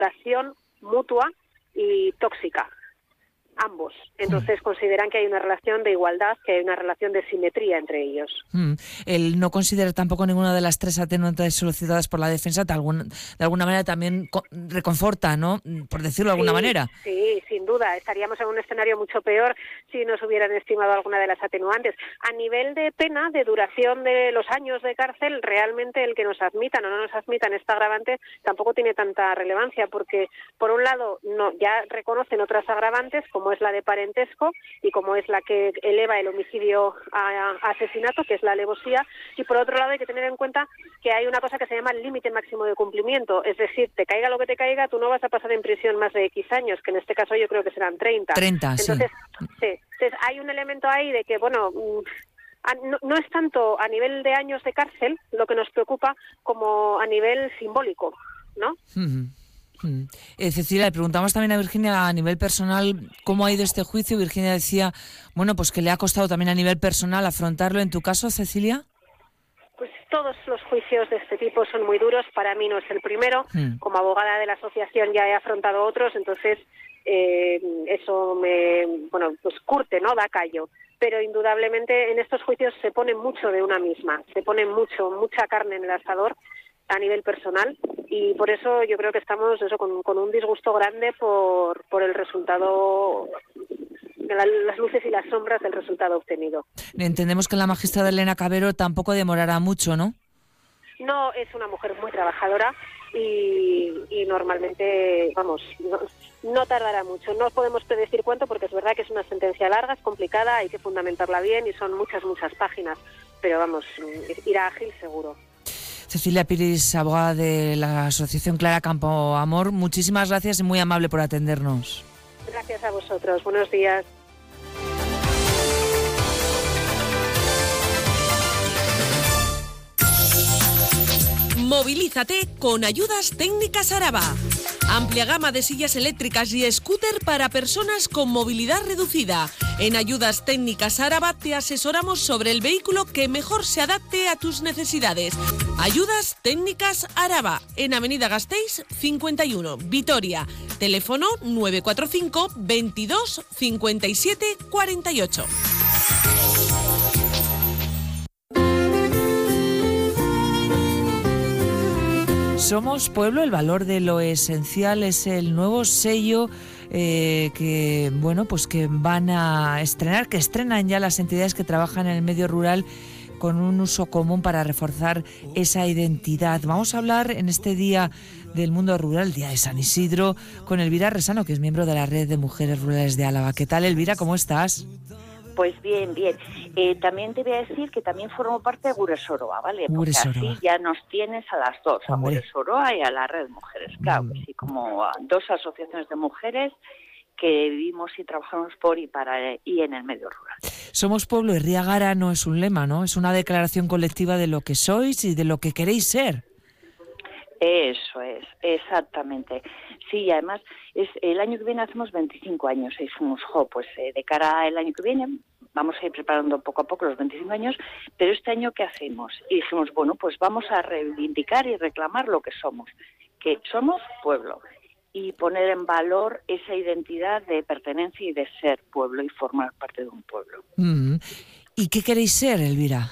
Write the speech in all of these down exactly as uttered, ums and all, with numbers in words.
explotación mutua y tóxica, ambos. Entonces mm. consideran que hay una relación de igualdad, que hay una relación de simetría entre ellos. Mm. Él no considera tampoco ninguna de las tres atenuantes solicitadas por la defensa, de, algún, de alguna manera también reconforta, ¿no? Por decirlo de alguna sí, manera. Sí, sin duda. Estaríamos en un escenario mucho peor si nos hubieran estimado alguna de las atenuantes. A nivel de pena, de duración de los años de cárcel, realmente el que nos admitan o no nos admitan esta agravante tampoco tiene tanta relevancia, porque por un lado no ya reconocen otras agravantes, como es la de parentesco y como es la que eleva el homicidio a, a asesinato, que es la alevosía, y por otro lado hay que tener en cuenta que hay una cosa que se llama el límite máximo de cumplimiento, es decir, te caiga lo que te caiga, tú no vas a pasar en prisión más de X años, que en este caso yo creo que serán treinta. treinta, Entonces, sí. sí. Entonces hay un elemento ahí de que, bueno, no, no es tanto a nivel de años de cárcel lo que nos preocupa como a nivel simbólico, ¿no? Uh-huh. Uh-huh. Eh, Cecilia, le preguntamos también a Virginia a nivel personal cómo ha ido este juicio. Virginia decía, bueno, pues que le ha costado también a nivel personal afrontarlo. ¿En tu caso, Cecilia? Pues todos los juicios de este tipo son muy duros. Para mí no es el primero. Hmm. Como abogada de la asociación ya he afrontado otros, entonces eh, eso me, bueno, pues curte, ¿no? Da callo. Pero indudablemente en estos juicios se pone mucho de una misma, se pone mucho, mucha carne en el asador a nivel personal, y por eso yo creo que estamos eso con, con un disgusto grande por, por el resultado, de la, las luces y las sombras del resultado obtenido. Entendemos que la magistrada Elena Cabero tampoco demorará mucho, ¿no? No, es una mujer muy trabajadora y, y normalmente, vamos, no, no tardará mucho. No podemos predecir cuánto porque es verdad que es una sentencia larga, es complicada, hay que fundamentarla bien y son muchas, muchas páginas, pero vamos, irá ágil seguro. Cecilia Piris, abogada de la Asociación Clara Campo Amor, muchísimas gracias y muy amable por atendernos. Gracias a vosotros. Buenos días. Movilízate con Ayudas Técnicas Araba. Amplia gama de sillas eléctricas y scooter para personas con movilidad reducida. En Ayudas Técnicas Araba te asesoramos sobre el vehículo que mejor se adapte a tus necesidades. Ayudas Técnicas Araba, en Avenida Gasteiz cincuenta y uno, Vitoria. Teléfono nueve cuatro cinco, veintidós, cincuenta y siete, cuarenta y ocho. Somos Pueblo, el valor de lo esencial es el nuevo sello eh, que bueno pues que van a estrenar, que estrenan ya las entidades que trabajan en el medio rural con un uso común para reforzar esa identidad. Vamos a hablar en este día del mundo rural, Día de San Isidro, con Elvira Resano, que es miembro de la Red de Mujeres Rurales de Álava. ¿Qué tal, Elvira? ¿Cómo estás? Pues bien, bien. Eh, también te voy a decir que también formo parte de Guresoroa, ¿vale? Porque Guresoroa. así ya nos tienes a las dos, a Guresoroa y a la Red de Mujeres. Claro, mm. sí, como dos asociaciones de mujeres que vivimos y trabajamos por y para y en el medio rural. Somos pueblo y Ría Gara no es un lema, ¿no? Es una declaración colectiva de lo que sois y de lo que queréis ser. Eso es, exactamente. Sí, y además es el año que viene hacemos veinticinco años y somos, jo, pues eh, de cara al año que viene vamos a ir preparando poco a poco los veinticinco años, pero este año ¿qué hacemos? Y dijimos, bueno, pues vamos a reivindicar y reclamar lo que somos, que somos pueblo, y poner en valor esa identidad de pertenencia y de ser pueblo y formar parte de un pueblo. Mm. ¿Y qué queréis ser, Elvira?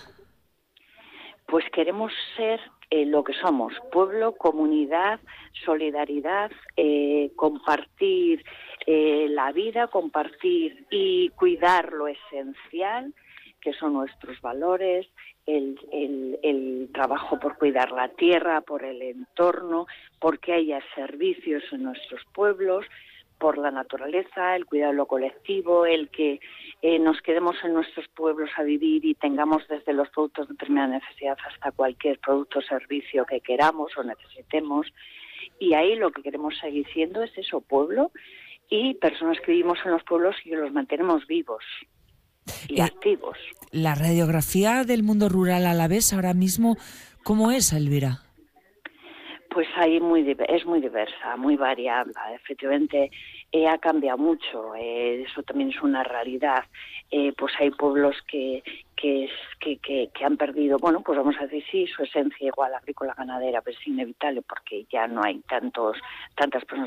Pues queremos ser eh, lo que somos, pueblo, comunidad, solidaridad, eh, compartir eh, la vida, compartir y cuidar lo esencial, que son nuestros valores, el, el, el trabajo por cuidar la tierra, por el entorno, porque haya servicios en nuestros pueblos, por la naturaleza, el cuidado de lo colectivo, el que eh, nos quedemos en nuestros pueblos a vivir y tengamos desde los productos de primera necesidad hasta cualquier producto o servicio que queramos o necesitemos. Y ahí lo que queremos seguir siendo es eso, pueblo y personas que vivimos en los pueblos y que los mantenemos vivos y eh, activos. La radiografía del mundo rural alavés ahora mismo, ¿cómo es, Elvira? Pues ahí muy es muy diversa, muy variable. Efectivamente, eh, ha cambiado mucho. Eh, eso también es una realidad. Eh, pues hay pueblos que que, es, que que que han perdido, bueno, pues vamos a decir sí, su esencia igual agrícola ganadera, pero es inevitable porque ya no hay tantos tantas personas